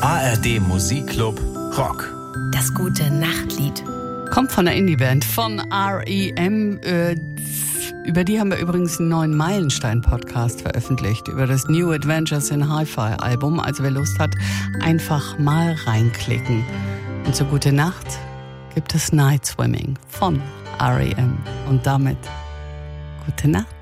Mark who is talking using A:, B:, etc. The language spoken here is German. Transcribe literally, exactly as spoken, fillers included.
A: A R D Musikclub Rock.
B: Das gute Nachtlied.
C: Kommt von der Indie-Band von R E M. Äh, über die haben wir übrigens einen neuen Meilenstein-Podcast veröffentlicht. Über das New Adventures in Hi-Fi-Album. Also wer Lust hat, einfach mal reinklicken. Und zur gute Nacht gibt es Night Swimming von R E M. Und damit gute Nacht.